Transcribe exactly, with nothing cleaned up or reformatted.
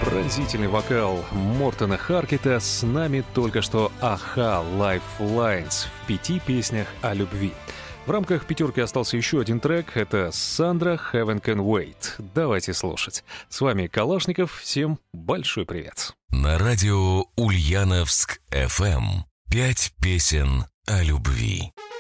Пронзительный вокал Мортона Харкета. С нами только что а-ха Lifelines в пяти песнях о любви. В рамках пятерки остался еще один трек. Это Сандра Heaven Can Wait. Давайте слушать. С вами Калашников. Всем большой привет. На радио Ульяновск эф эм. Пять песен о любви.